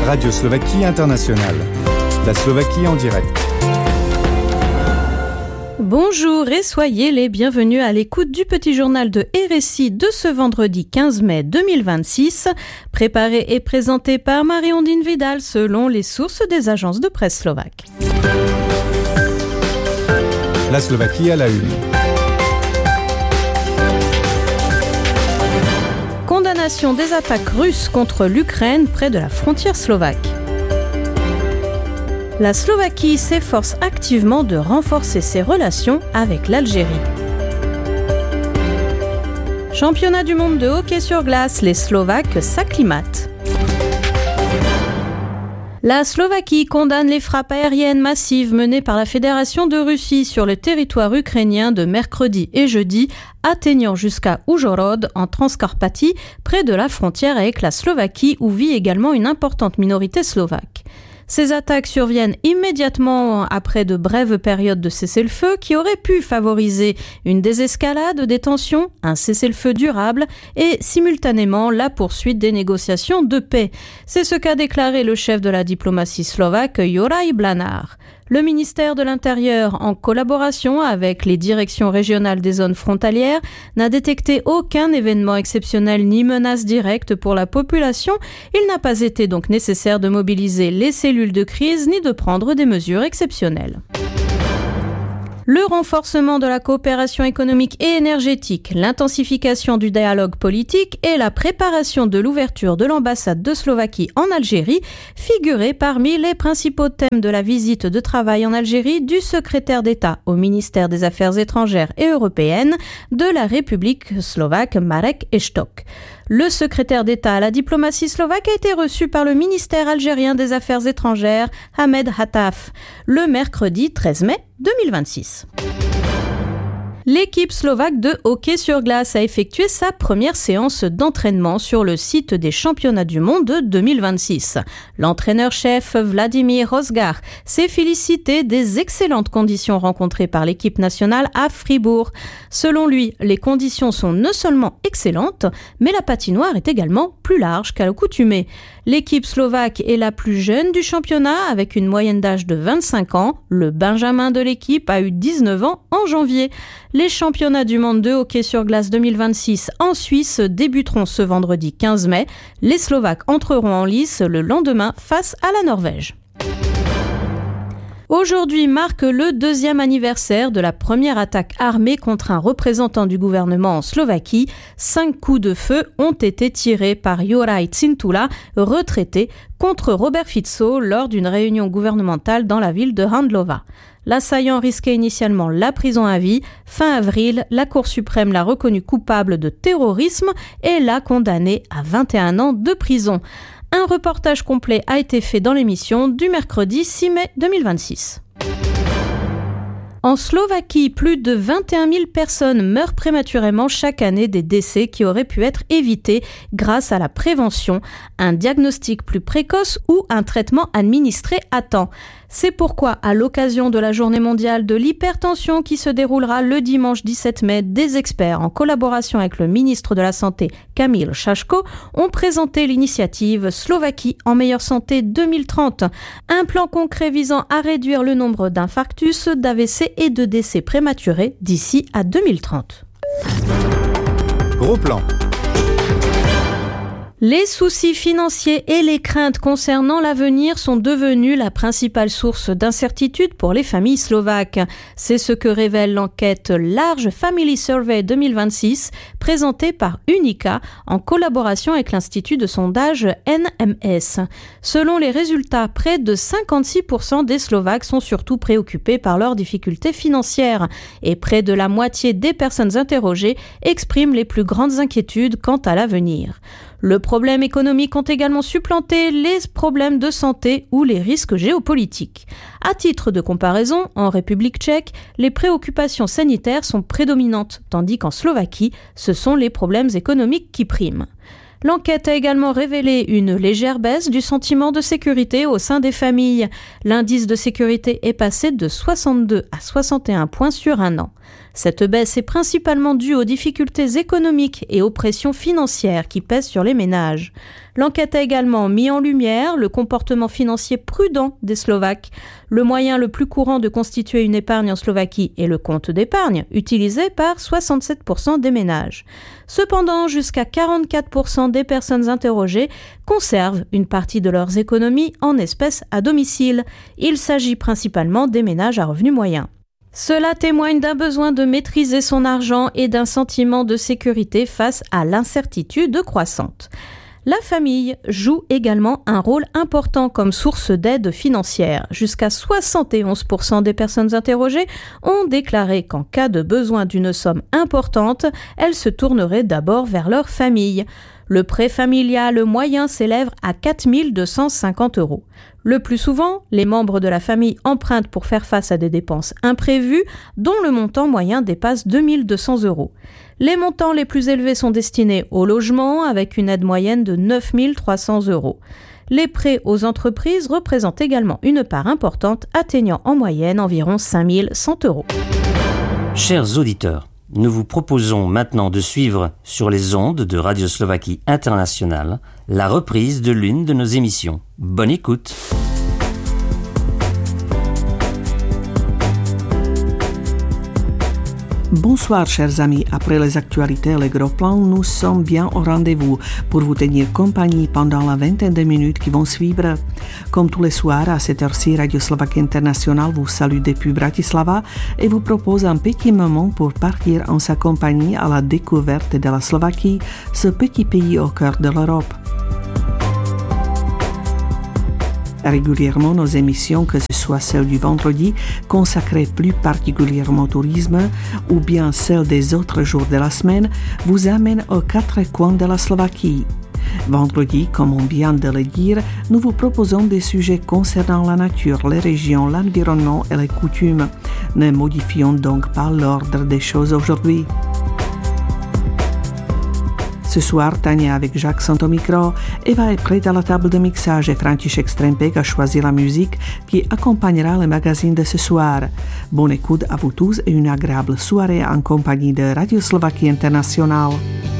Radio Slovaquie Internationale. La Slovaquie en direct. Bonjour et soyez les bienvenus à l'écoute du petit journal de RSI de ce vendredi 15 mai 2026, préparé et présenté par Marie-Ondine Vidal selon les sources des agences de presse slovaques. La Slovaquie à la une. Condamnation des attaques russes contre l'Ukraine près de la frontière slovaque. La Slovaquie s'efforce activement de renforcer ses relations avec l'Algérie. Championnat du monde de hockey sur glace, les Slovaques s'acclimatent. La Slovaquie condamne les frappes aériennes massives menées par la Fédération de Russie sur le territoire ukrainien de mercredi et jeudi, atteignant jusqu'à Užhorod en Transcarpathie, près de la frontière avec la Slovaquie où vit également une importante minorité slovaque. Ces attaques surviennent immédiatement après de brèves périodes de cessez-le-feu qui auraient pu favoriser une désescalade des tensions, un cessez-le-feu durable et simultanément la poursuite des négociations de paix. C'est ce qu'a déclaré le chef de la diplomatie slovaque, Juraj Blanár. Le ministère de l'Intérieur, en collaboration avec les directions régionales des zones frontalières, n'a détecté aucun événement exceptionnel ni menace directe pour la population. Il n'a pas été donc nécessaire de mobiliser les cellules de crise ni de prendre des mesures exceptionnelles. Le renforcement de la coopération économique et énergétique, l'intensification du dialogue politique et la préparation de l'ouverture de l'ambassade de Slovaquie en Algérie figuraient parmi les principaux thèmes de la visite de travail en Algérie du secrétaire d'État au ministère des Affaires étrangères et européennes de la République slovaque Marek Eštok. Le secrétaire d'État à la diplomatie slovaque a été reçu par le ministère algérien des Affaires étrangères, Ahmed Hattaf, le mercredi 13 mai 2026. L'équipe slovaque de hockey sur glace a effectué sa première séance d'entraînement sur le site des championnats du monde de 2026. L'entraîneur-chef Vladimír Rozgar s'est félicité des excellentes conditions rencontrées par l'équipe nationale à Fribourg. Selon lui, les conditions sont non seulement excellentes, mais la patinoire est également plus large qu'à l'accoutumée. L'équipe slovaque est la plus jeune du championnat avec une moyenne d'âge de 25 ans. Le benjamin de l'équipe a eu 19 ans en janvier. Les championnats du monde de hockey sur glace 2026 en Suisse débuteront ce vendredi 15 mai. Les Slovaques entreront en lice le lendemain face à la Norvège. Aujourd'hui marque le 2e anniversaire de la première attaque armée contre un représentant du gouvernement en Slovaquie. 5 coups de feu ont été tirés par Juraj Cintula, retraité, contre Robert Fico lors d'une réunion gouvernementale dans la ville de Handlova. L'assaillant risquait initialement la prison à vie. Fin avril, la Cour suprême l'a reconnu coupable de terrorisme et l'a condamné à 21 ans de prison. Un reportage complet a été fait dans l'émission du mercredi 6 mai 2026. En Slovaquie, plus de 21 000 personnes meurent prématurément chaque année des décès qui auraient pu être évités grâce à la prévention, un diagnostic plus précoce ou un traitement administré à temps. C'est pourquoi, à l'occasion de la Journée mondiale de l'hypertension qui se déroulera le dimanche 17 mai, des experts, en collaboration avec le ministre de la Santé, Kamil Šaško, ont présenté l'initiative Slovaquie en meilleure santé 2030, un plan concret visant à réduire le nombre d'infarctus, d'AVC et de décès prématurés d'ici à 2030. Gros plan. Les soucis financiers et les craintes concernant l'avenir sont devenus la principale source d'incertitude pour les familles slovaques. C'est ce que révèle l'enquête Large Family Survey 2026 présentée par Unica en collaboration avec l'institut de sondage NMS. Selon les résultats, près de 56% des Slovaques sont surtout préoccupés par leurs difficultés financières et près de la moitié des personnes interrogées expriment les plus grandes inquiétudes quant à l'avenir. Le problème économique ont également supplanté les problèmes de santé ou les risques géopolitiques. À titre de comparaison, en République tchèque, les préoccupations sanitaires sont prédominantes, tandis qu'en Slovaquie, ce sont les problèmes économiques qui priment. L'enquête a également révélé une légère baisse du sentiment de sécurité au sein des familles. L'indice de sécurité est passé de 62 à 61 points sur un an. Cette baisse est principalement due aux difficultés économiques et aux pressions financières qui pèsent sur les ménages. L'enquête a également mis en lumière le comportement financier prudent des Slovaques. Le moyen le plus courant de constituer une épargne en Slovaquie est le compte d'épargne, utilisé par 67% des ménages. Cependant, jusqu'à 44% des personnes interrogées conservent une partie de leurs économies en espèces à domicile. Il s'agit principalement des ménages à revenus moyens. Cela témoigne d'un besoin de maîtriser son argent et d'un sentiment de sécurité face à l'incertitude croissante. La famille joue également un rôle important comme source d'aide financière. Jusqu'à 71% des personnes interrogées ont déclaré qu'en cas de besoin d'une somme importante, elles se tourneraient d'abord vers leur famille. Le prêt familial moyen s'élève à 4 250 €. Le plus souvent, les membres de la famille empruntent pour faire face à des dépenses imprévues dont le montant moyen dépasse 2 200 €. Les montants les plus élevés sont destinés au logement avec une aide moyenne de 9 300 €. Les prêts aux entreprises représentent également une part importante, atteignant en moyenne environ 5 100 €. Chers auditeurs, nous vous proposons maintenant de suivre sur les ondes de Radio Slovaquie Internationale la reprise de l'une de nos émissions. Bonne écoute! Bonsoir chers amis, après les actualités et les gros plans, nous sommes bien au rendez-vous pour vous tenir compagnie pendant la vingtaine de minutes qui vont suivre. Comme tous les soirs, à cette heure-ci, Radio Slovaquie Internationale vous salue depuis Bratislava et vous propose un petit moment pour partir en sa compagnie à la découverte de la Slovaquie, ce petit pays au cœur de l'Europe. Régulièrement, nos émissions, que ce soit celles du vendredi, consacrées plus particulièrement au tourisme, ou bien celles des autres jours de la semaine, vous amènent aux quatre coins de la Slovaquie. Vendredi, comme on vient de le dire, nous vous proposons des sujets concernant la nature, les régions, l'environnement et les coutumes. Ne modifions donc pas l'ordre des choses aujourd'hui. Ce soir, Tania avec Jacques sont au micro, Eva est prête à la table de mixage et František Strempek a choisi la musique qui accompagnera le magazine de ce soir. Bonne écoute à vous tous et une agréable soirée en compagnie de Radio Slovaquie Internationale.